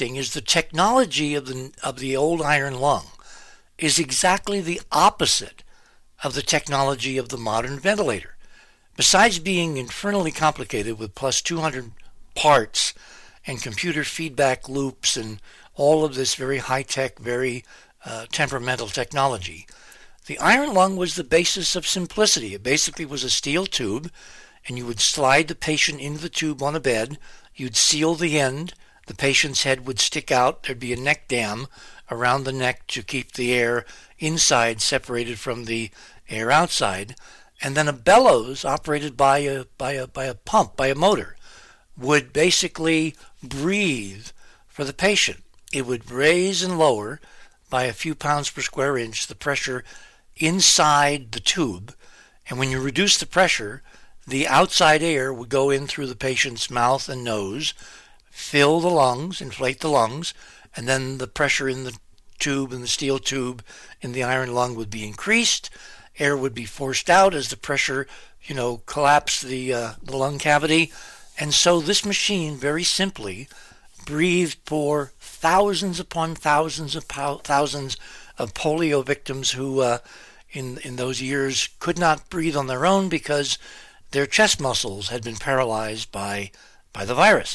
interesting is the technology of the old iron lung is exactly the opposite of the technology of the modern ventilator. Besides being infernally complicated with plus 200 parts and computer feedback loops and all of this very high-tech, very temperamental technology, the iron lung was the basis of simplicity. It basically was a steel tube, and you would slide the patient into the tube on a bed. You'd seal the end. The patient's head would stick out. There'd be a neck dam around the neck to keep the air inside separated from the air outside. And then a bellows operated by a pump, by a motor, would basically breathe for the patient. It would raise and lower by a few pounds per square inch the pressure inside the tube. And when you reduce the pressure, the outside air would go in through the patient's mouth and nose, fill the lungs, inflate the lungs, and then the pressure in the tube, in the steel tube, in the iron lung would be increased. Air would be forced out as the pressure, collapsed the lung cavity. And so this machine, very simply, breathed for thousands upon thousands of polio victims who, in those years, could not breathe on their own because their chest muscles had been paralyzed by the virus.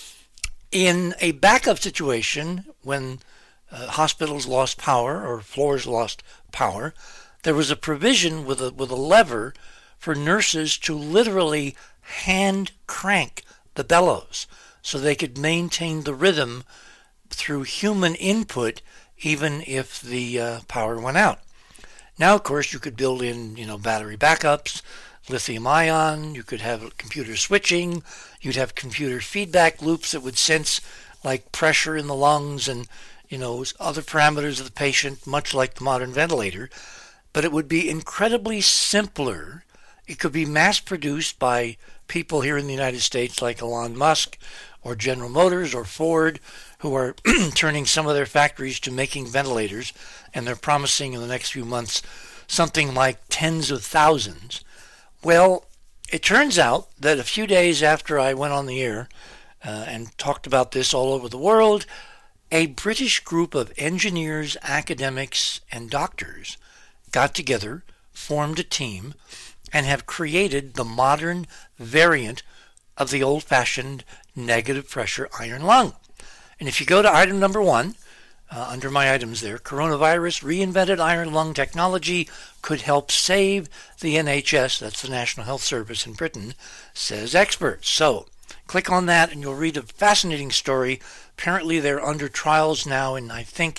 In a backup situation, when hospitals lost power or floors lost power, there was a provision with a lever for nurses to literally hand crank the bellows so they could maintain the rhythm through human input even if the power went out. Now, of course, you could build in, battery backups, lithium ion, you could have computer switching, you'd have computer feedback loops that would sense like pressure in the lungs and, other parameters of the patient, much like the modern ventilator. But it would be incredibly simpler. It could be mass produced by people here in the United States like Elon Musk or General Motors or Ford, who are turning some of their factories to making ventilators, and they're promising in the next few months something like tens of thousands. Well, it turns out that a few days after I went on the air and talked about this all over the world, a British group of engineers, academics, and doctors got together, formed a team, and have created the modern variant of the old-fashioned negative pressure iron lung. And if you go to item number 1, under my items there, coronavirus reinvented iron lung technology could help save the NHS, that's the National Health Service in Britain, says experts. So click on that and you'll read a fascinating story. Apparently they're under trials now in, I think,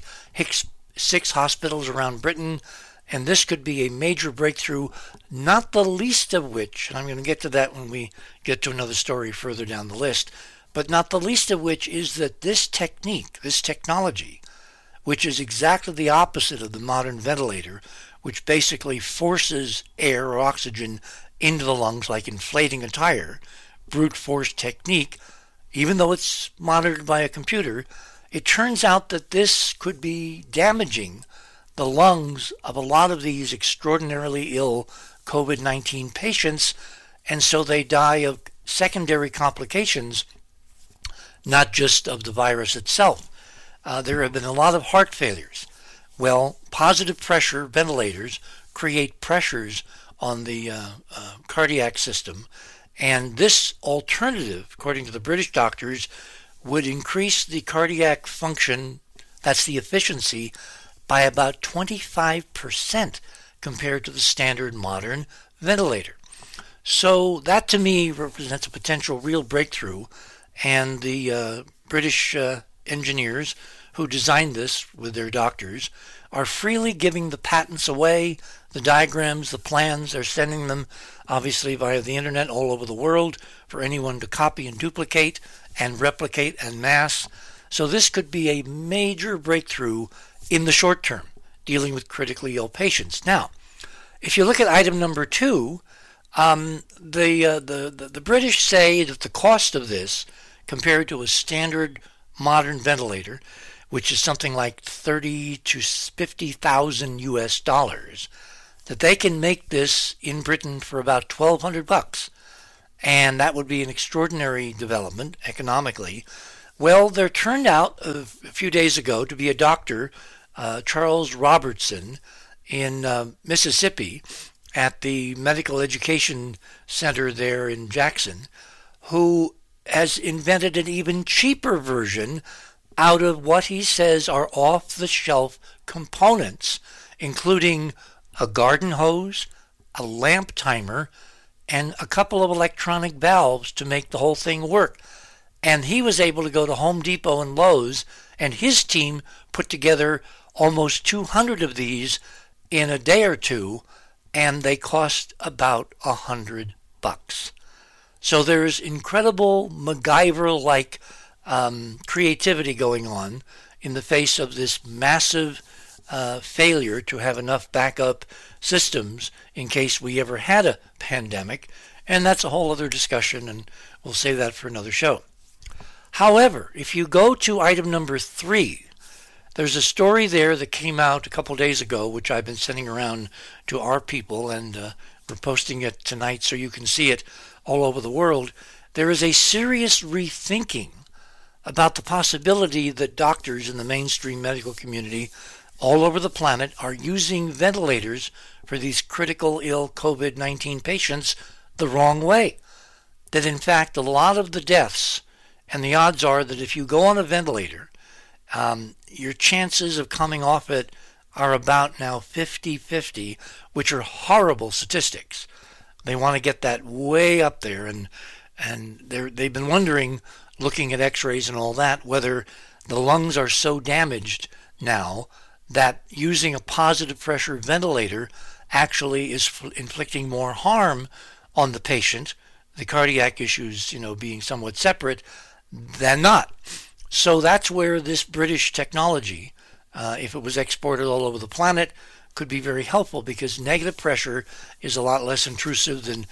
6 hospitals around Britain. And this could be a major breakthrough, not the least of which, and I'm going to get to that when we get to another story further down the list, but not the least of which is that this technique, this technology, which is exactly the opposite of the modern ventilator, which basically forces air or oxygen into the lungs like inflating a tire, brute force technique, even though it's monitored by a computer, it turns out that this could be damaging the lungs of a lot of these extraordinarily ill COVID-19 patients, and so they die of secondary complications, not just of the virus itself. There have been a lot of heart failures. Well, positive pressure ventilators create pressures on the cardiac system, and this alternative, according to the British doctors, would increase the cardiac function, that's the efficiency, by about 25% compared to the standard modern ventilator. So that to me represents a potential real breakthrough, and the British engineers who designed this with their doctors are freely giving the patents away, the diagrams, the plans. They're sending them obviously via the internet all over the world for anyone to copy and duplicate and replicate en masse. So this could be a major breakthrough in the short term, dealing with critically ill patients. Now, if you look at item number 2, the British say that the cost of this, compared to a standard modern ventilator, which is something like 30 to 50,000 US dollars, that they can make this in Britain for about $1,200 bucks, and that would be an extraordinary development economically. Well, there turned out a few days ago to be a doctor, Charles Robertson, in Mississippi at the Medical Education Center there in Jackson, who has invented an even cheaper version out of what he says are off the shelf components, including a garden hose, a lamp timer, and a couple of electronic valves to make the whole thing work. And he was able to go to Home Depot and Lowe's, and his team put together almost 200 of these in a day or two, and they cost about $100. So there's incredible MacGyver-like creativity going on in the face of this massive failure to have enough backup systems in case we ever had a pandemic. And that's a whole other discussion, and we'll save that for another show. However, if you go to item number 3, there's a story there that came out a couple days ago, which I've been sending around to our people, and we're posting it tonight so you can see it all over the world. There is a serious rethinking about the possibility that doctors in the mainstream medical community all over the planet are using ventilators for these critical ill COVID-19 patients the wrong way. That in fact, a lot of the deaths, and the odds are that if you go on a ventilator, your chances of coming off it are about now 50-50, which are horrible statistics. They want to get that way up there, and they've been wondering, looking at x-rays and all that, whether the lungs are so damaged now that using a positive pressure ventilator actually is inflicting more harm on the patient, the cardiac issues, being somewhat separate, than not. So that's where this British technology, if it was exported all over the planet, could be very helpful, because negative pressure is a lot less intrusive than,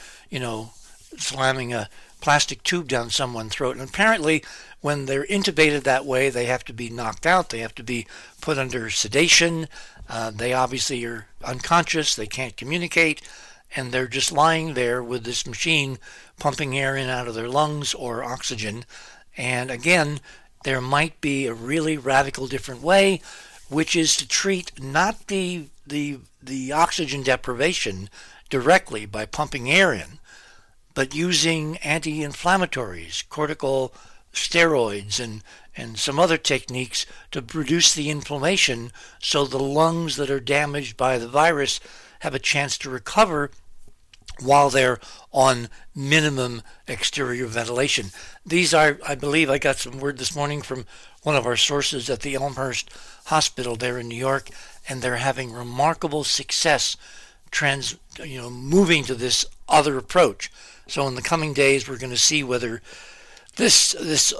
slamming a plastic tube down someone's throat. And apparently, when they're intubated that way, they have to be knocked out. They have to be put under sedation. They obviously are unconscious. They can't communicate. And they're just lying there with this machine pumping air in and out of their lungs or oxygen. And again, there might be a really radical different way, which is to treat not the oxygen deprivation directly by pumping air in, but using anti-inflammatories, cortical steroids, and some other techniques to reduce the inflammation so the lungs that are damaged by the virus have a chance to recover while they're on minimum exterior ventilation. These are, I believe, I got some word this morning from one of our sources at the Elmhurst Hospital there in New York, and they're having remarkable success moving to this other approach. So in the coming days, we're going to see whether this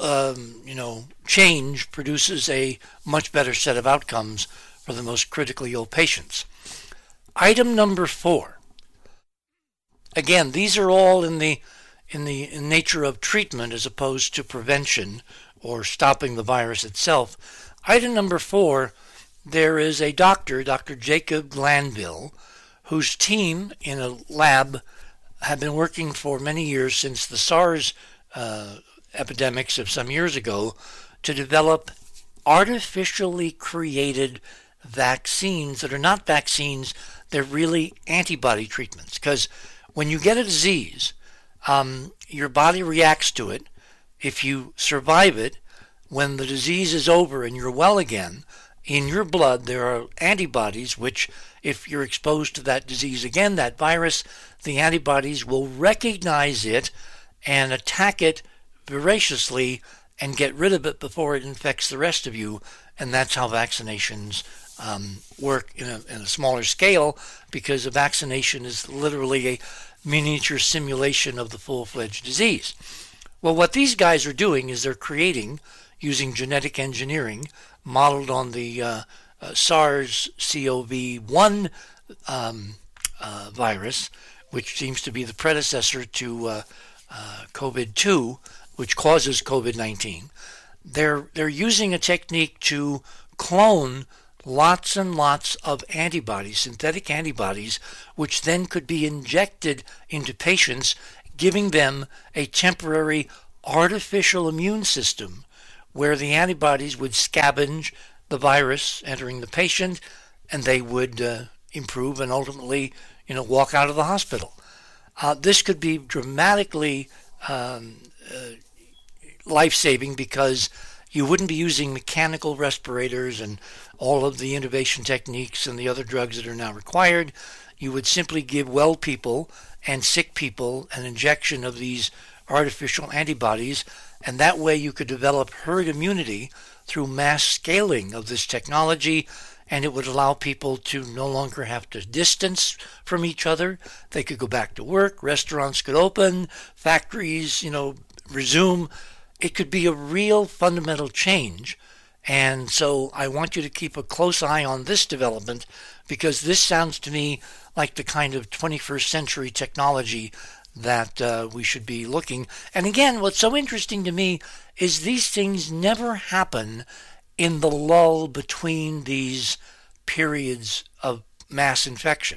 change produces a much better set of outcomes for the most critically ill patients. Item number 4. Again, these are all in the nature of treatment as opposed to prevention or stopping the virus itself. Item number 4, there is a doctor, Dr. Jacob Glanville, whose team in a lab had been working for many years since the SARS epidemics of some years ago to develop artificially created vaccines that are not vaccines, they're really antibody treatments. Because when you get a disease, your body reacts to it. If you survive it, when the disease is over and you're well again, in your blood there are antibodies which, if you're exposed to that disease again, that virus, the antibodies will recognize it and attack it voraciously and get rid of it before it infects the rest of you. And that's how vaccinations work in a smaller scale, because a vaccination is literally a miniature simulation of the full-fledged disease. Well, what these guys are doing is they're creating, using genetic engineering, modeled on the SARS-CoV-1 virus, which seems to be the predecessor to COVID-2, which causes COVID-19. They're using a technique to clone lots and lots of antibodies, synthetic antibodies, which then could be injected into patients, giving them a temporary artificial immune system, where the antibodies would scavenge the virus entering the patient, and they would improve and ultimately, walk out of the hospital. This could be dramatically life-saving because you wouldn't be using mechanical respirators and all of the intubation techniques and the other drugs that are now required. You would simply give well people and sick people an injection of these artificial antibodies, and that way you could develop herd immunity through mass scaling of this technology, and it would allow people to no longer have to distance from each other. They could go back to work, restaurants could open, factories, resume. It could be a real fundamental change. And so I want you to keep a close eye on this development, because this sounds to me like the kind of 21st century technology that we should be looking. And again, what's so interesting to me is these things never happen in the lull between these periods of mass infection.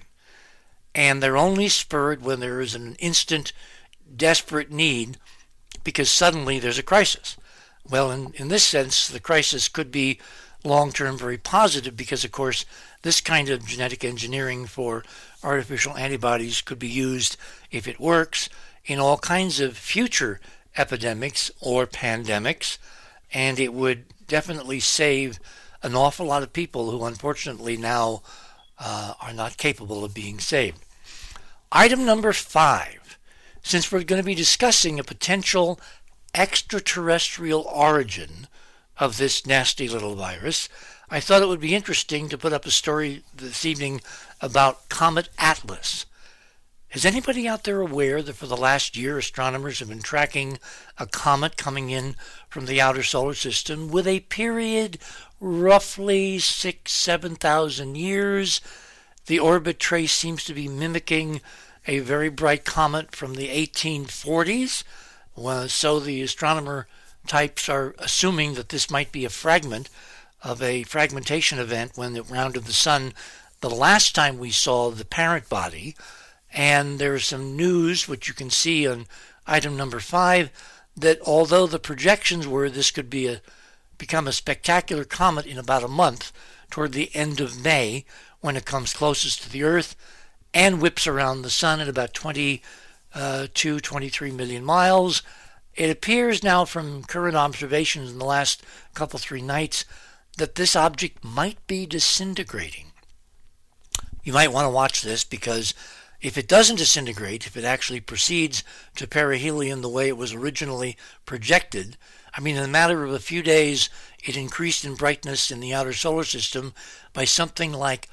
And they're only spurred when there is an instant, desperate need because suddenly there's a crisis. Well, in this sense, the crisis could be long-term very positive because, of course, this kind of genetic engineering for artificial antibodies could be used, if it works, in all kinds of future epidemics or pandemics, and it would definitely save an awful lot of people who unfortunately now are not capable of being saved. Item number 5. Since we're going to be discussing a potential extraterrestrial origin of this nasty little virus, I thought it would be interesting to put up a story this evening about Comet Atlas. Is anybody out there aware that for the last year astronomers have been tracking a comet coming in from the outer solar system with a period roughly 6,000-7,000 years? The orbit trace seems to be mimicking a very bright comet from the 1840s. Well, so the astronomer types are assuming that this might be a fragment of a fragmentation event when it rounded the sun the last time we saw the parent body. And there's some news, which you can see on item number 5, that although the projections were this could become a spectacular comet in about a month, toward the end of May, when it comes closest to the Earth and whips around the sun at about 23 million miles, it appears now from current observations in the last couple, 3 nights, that this object might be disintegrating. You might want to watch this because if it doesn't disintegrate, if it actually proceeds to perihelion the way it was originally projected, in a matter of a few days, it increased in brightness in the outer solar system by something like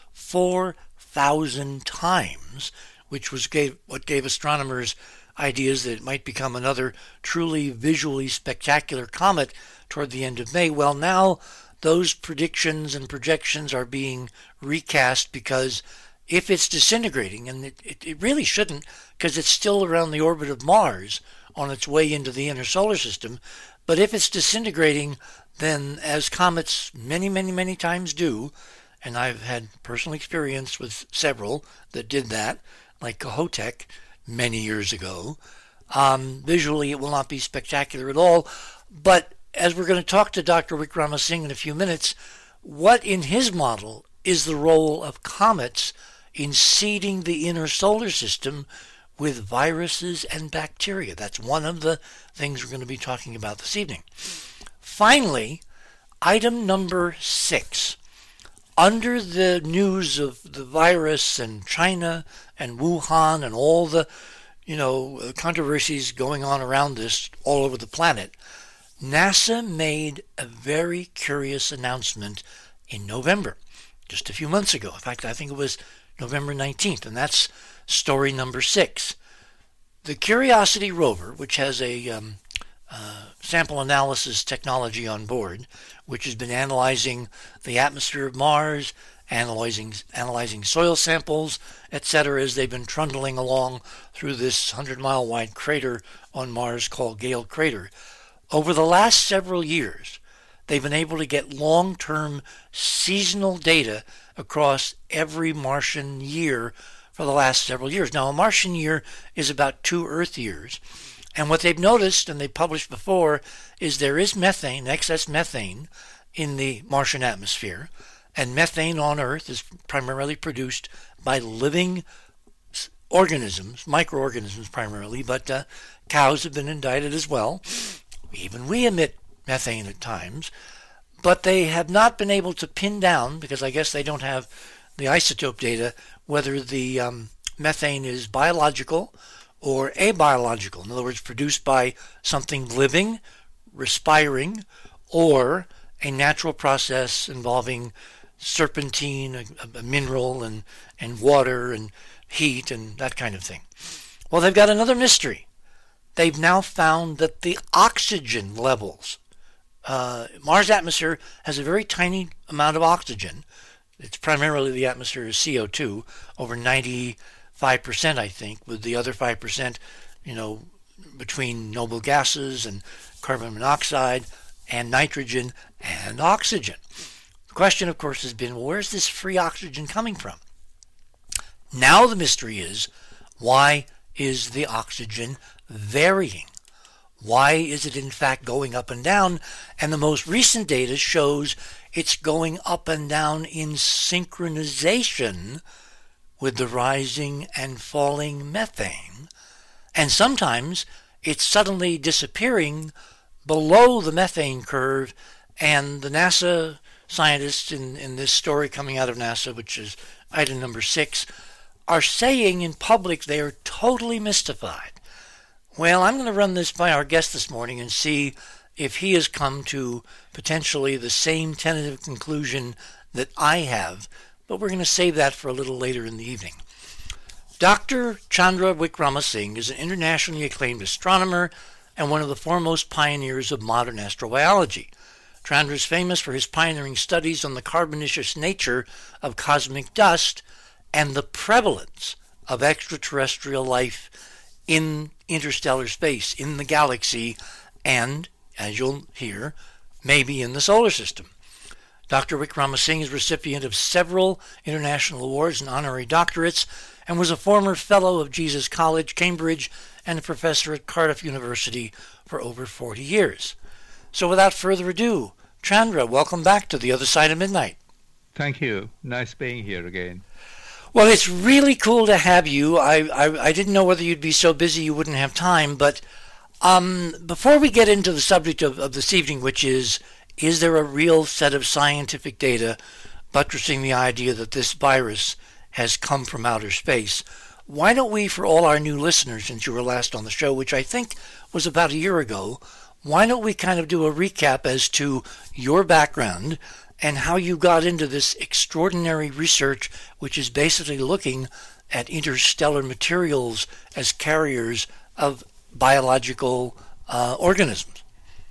4,000 times, which was what gave astronomers ideas that it might become another truly visually spectacular comet toward the end of May. Well, now those predictions and projections are being recast because if it's disintegrating, and it really shouldn't because it's still around the orbit of Mars on its way into the inner solar system, but if it's disintegrating, then as comets many, many, many times do, and I've had personal experience with several that did that, like Kohoutek many years ago, visually it will not be spectacular at all. But as we're going to talk to Dr. Wickramasinghe in a few minutes, what in his model is the role of comets in seeding the inner solar system with viruses and bacteria? That's one of the things we're going to be talking about this evening. Finally, item number 6. Under the news of the virus and China and Wuhan and all the, controversies going on around this all over the planet, NASA made a very curious announcement in November, just a few months ago. In fact, I think it was November 19th, and that's story number 6. The Curiosity rover, which has a sample analysis technology on board, which has been analyzing the atmosphere of Mars, analyzing soil samples, etc., as they've been trundling along through this 100-mile wide crater on Mars called Gale Crater. Over the last several years, they've been able to get long-term seasonal data across every Martian year for the last several years. Now, a Martian year is about 2 Earth years. And what they've noticed, and they published before, is there is methane, excess methane, in the Martian atmosphere. And methane on Earth is primarily produced by living organisms, microorganisms primarily, but cows have been indicted as well. Even we emit methane at times. But they have not been able to pin down, because I guess they don't have the isotope data, whether the methane is biological or abiological. In other words, produced by something living, respiring, or a natural process involving serpentine, a mineral, and water, and heat, and that kind of thing. Well, they've got another mystery. They've now found that the oxygen levels, Mars' atmosphere has a very tiny amount of oxygen. It's primarily the atmosphere is CO2, over 95%, I think, with the other 5%, between noble gases and carbon monoxide and nitrogen and oxygen. The question, of course, has been, well, where's this free oxygen coming from? Now the mystery is, why is the oxygen varying? Why is it in fact going up and down? And the most recent data shows it's going up and down in synchronization with the rising and falling methane. And sometimes it's suddenly disappearing below the methane curve, and the NASA scientists in this story coming out of NASA, which is item number 6, are saying in public they are totally mystified. Well, I'm going to run this by our guest this morning and see if he has come to potentially the same tentative conclusion that I have, but we're going to save that for a little later in the evening. Dr. Chandra Wickramasinghe is an internationally acclaimed astronomer and one of the foremost pioneers of modern astrobiology. Chandra is famous for his pioneering studies on the carbonaceous nature of cosmic dust and the prevalence of extraterrestrial life in interstellar space, in the galaxy, and, as you'll hear, maybe in the solar system. Dr. Wickramasinghe is recipient of several international awards and honorary doctorates, and was a former Fellow of Jesus College, Cambridge, and a professor at Cardiff University for over 40 years. So without further ado, Chandra, welcome back to The Other Side of Midnight. Thank you. Nice being here again. Well, it's really cool to have you. I didn't know whether you'd be so busy you wouldn't have time, but before we get into the subject of this evening, which is there a real set of scientific data buttressing the idea that this virus has come from outer space, why don't we, for all our new listeners, since you were last on the show, which I think was about a year ago, why don't we kind of do a recap as to your background and how you got into this extraordinary research, which is basically looking at interstellar materials as carriers of biological organisms.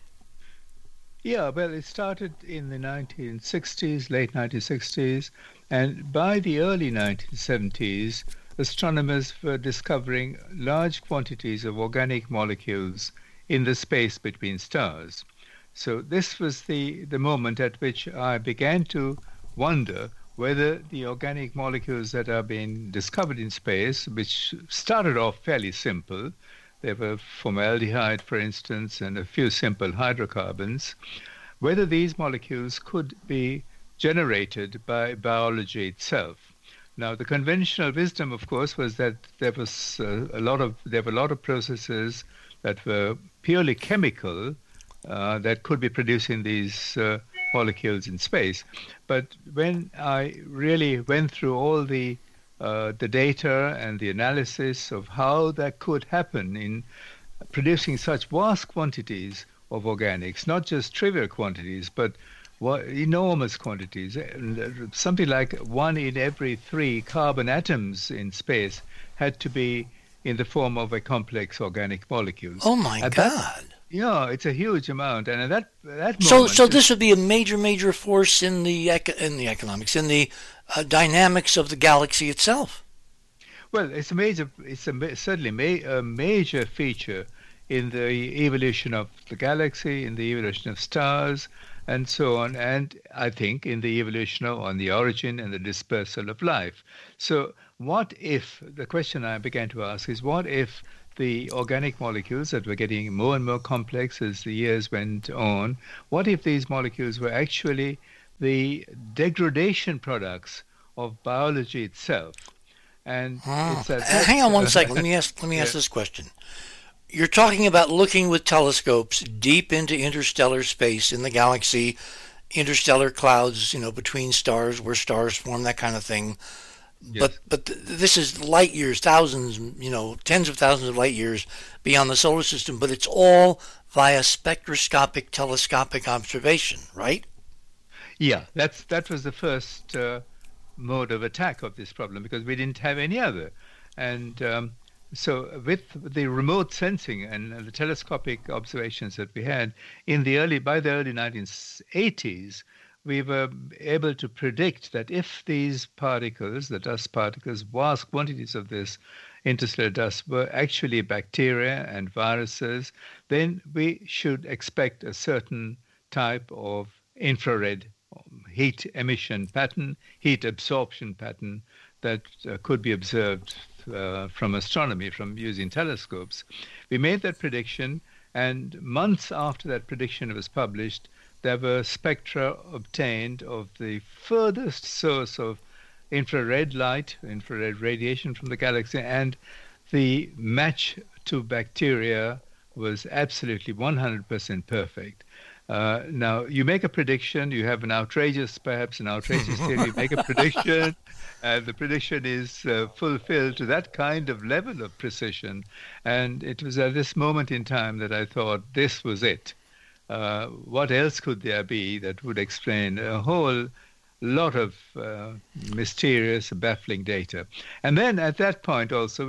Yeah, well, it started in the 1960s, late 1960s, and by the early 1970s, astronomers were discovering large quantities of organic molecules in the space between stars. So this was the moment at which I began to wonder whether the organic molecules that are being discovered in space, which started off fairly simple, there were formaldehyde, for instance, and a few simple hydrocarbons, whether these molecules could be generated by biology itself. Now, the conventional wisdom, of course, was that there were a lot of processes that were purely chemical that could be producing these molecules in space. But when I really went through all the data and the analysis of how that could happen in producing such vast quantities of organics, not just trivial quantities, but enormous quantities, something like 1 in every 3 carbon atoms in space had to be in the form of a complex organic molecule. Oh my God. Yeah, it's a huge amount, and at that moment. So this would be a major force in the economics, in the dynamics of the galaxy itself. Well, certainly a major feature in the evolution of the galaxy, in the evolution of stars, and so on, and I think in the evolution on the origin and the dispersal of life. So what if, the question I began to ask is, what if the organic molecules that were getting more and more complex as the years went on, what if these molecules were actually the degradation products of biology itself? And it's at that, Hang on one second. Let me ask yeah, this question. You're talking about looking with telescopes deep into interstellar space in the galaxy, interstellar clouds, between stars, where stars form, that kind of thing. yes. But this is light years, thousands, tens of thousands of light years beyond the solar system. But it's all via spectroscopic, telescopic observation, right? Yeah, that was the first mode of attack of this problem because we didn't have any other. And so with the remote sensing and the telescopic observations that we had by the early 1980s, we were able to predict that if these particles, the dust particles, vast quantities of this interstellar dust were actually bacteria and viruses, then we should expect a certain type of infrared heat emission pattern, heat absorption pattern that could be observed from astronomy, from using telescopes. We made that prediction, and months after that prediction was published, there were spectra obtained of the furthest source of infrared light, infrared radiation from the galaxy, and the match to bacteria was absolutely 100% perfect. Now, you make a prediction, you have perhaps an outrageous theory, you make a prediction, and the prediction is fulfilled to that kind of level of precision. And it was at this moment in time that I thought this was it. What else could there be that would explain a whole lot of mysterious, baffling data? And then at that point also,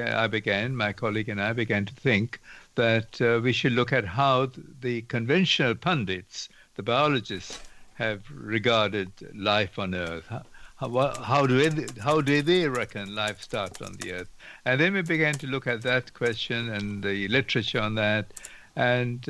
my colleague and I began to think that we should look at how the conventional pundits, the biologists, have regarded life on Earth. How do they reckon life started on the Earth? And then we began to look at that question and the literature on that, and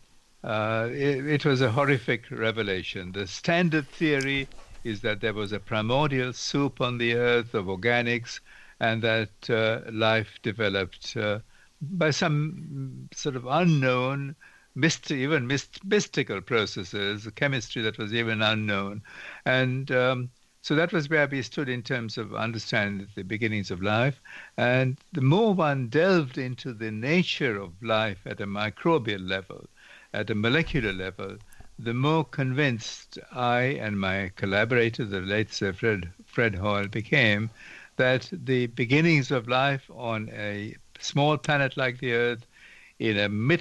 it was a horrific revelation. The standard theory is that there was a primordial soup on the Earth of organics, and that life developed by some sort of unknown, mystical processes, chemistry that was even unknown. And so that was where we stood in terms of understanding the beginnings of life. And the more one delved into the nature of life at a microbial level, at a molecular level, the more convinced I and my collaborator, the late Sir Fred Hoyle, became that the beginnings of life on a small planet like the Earth, in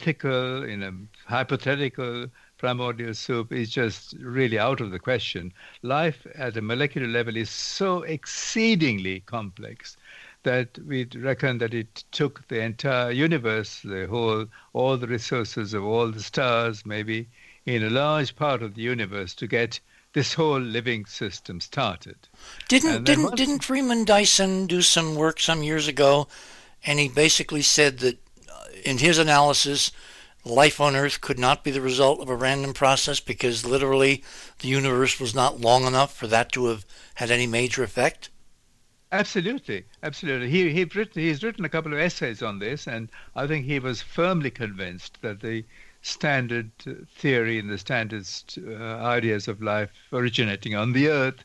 a hypothetical primordial soup, is just really out of the question. Life at a molecular level is so exceedingly complex that we reckon that it took the entire universe, all the resources of all the stars, maybe in a large part of the universe, to get this whole living system started. Didn't Freeman Dyson do some work some years ago, and he basically said that in his analysis, life on Earth could not be the result of a random process because literally the universe was not long enough for that to have had any major effect? Absolutely. He's written a couple of essays on this, and I think he was firmly convinced that the standard theory and the standard ideas of life originating on the Earth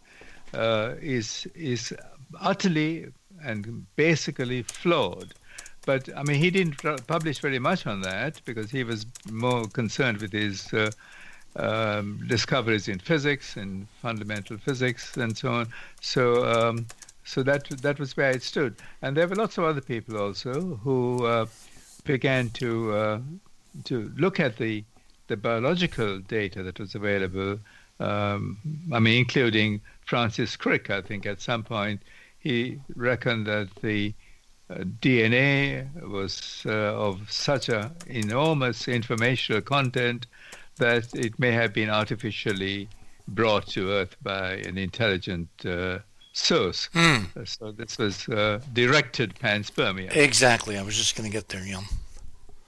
is utterly and basically flawed. But I mean, he didn't publish very much on that because he was more concerned with his discoveries in physics and fundamental physics and so on. So that was where it stood. And there were lots of other people also who began to look at the biological data that was available. I mean, including Francis Crick. I think at some point he reckoned that the DNA was of such an enormous informational content that it may have been artificially brought to Earth by an intelligent source. So this was directed panspermia. Exactly. I was just going to get there,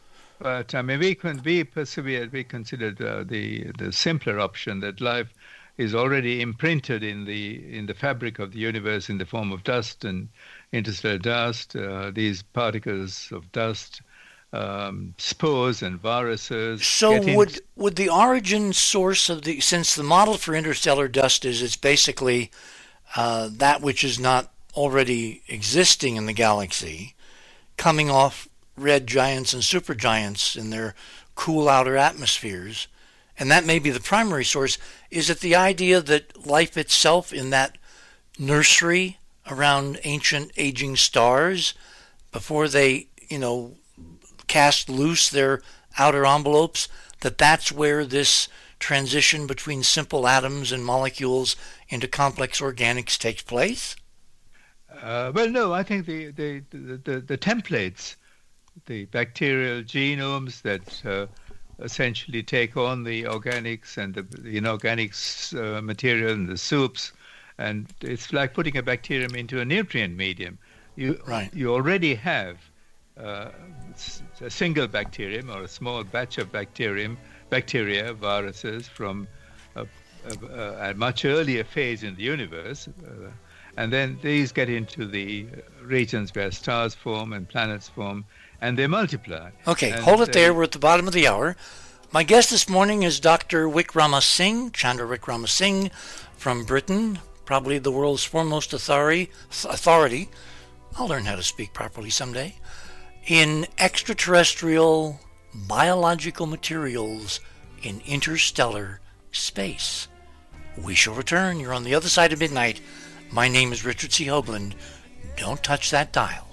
But I mean, we considered the simpler option that life is already imprinted in the fabric of the universe in the form of dust and interstellar dust. These particles of dust, spores and viruses. So would the origin source of since the model for interstellar dust is it's basically that which is not already existing in the galaxy, coming off red giants and supergiants in their cool outer atmospheres, and that may be the primary source. Is it the idea that life itself in that nursery around ancient aging stars, before they, cast loose their outer envelopes, that's where this transition between simple atoms and molecules into complex organics takes place? Well, no, I think the templates, the bacterial genomes that essentially take on the organics and the inorganics material and the soups, and it's like putting a bacterium into a nutrient medium. You already have a single bacterium or a small batch of bacteria, viruses from a much earlier phase in the universe, and then these get into the regions where stars form and planets form, and they multiply. Okay, hold it there. We're at the bottom of the hour. My guest this morning is Dr. Wickrama Singh, Chandra Wickrama Singh from Britain, probably the world's foremost authority. I'll learn how to speak properly someday. In extraterrestrial biological materials in interstellar space. We shall return. You're on the other side of midnight. My name is Richard C. Hoagland. Don't touch that dial.